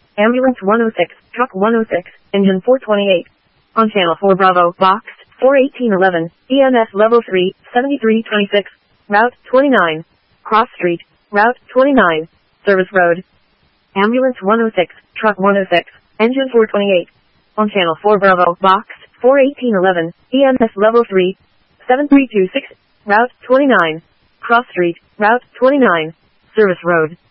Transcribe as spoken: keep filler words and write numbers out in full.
Ambulance one oh six, Truck one oh six, Engine four twenty-eight. On Channel four Bravo, Box four eighteen eleven, E M S Level three, seventy-three twenty-six, Route twenty-nine. Cross Street, Route twenty-nine, Service Road. Ambulance one oh six, Truck one oh six, Engine four twenty-eight. On Channel four Bravo, Box four eighteen eleven, E M S Level three, seven three two six, Route twenty-nine. Cross Street, Route twenty-nine, Service Road.